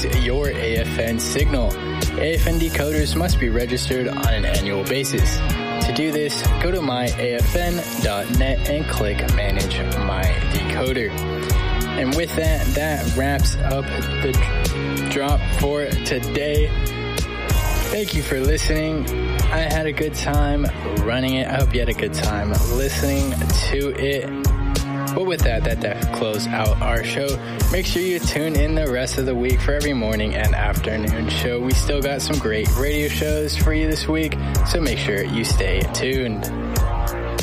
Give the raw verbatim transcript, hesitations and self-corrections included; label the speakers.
Speaker 1: your A F N signal. A F N decoders must be registered on an annual basis. To do this, go to my A F N dot net and click Manage My Decoder. And with that, that wraps up the drop for today. Thank you for listening. I had a good time running it. I hope you had a good time listening to it. But with that, that that close out our show. Make sure you tune in the rest of the week for every morning and afternoon show. We still got some great radio shows for you this week, so make sure you stay tuned.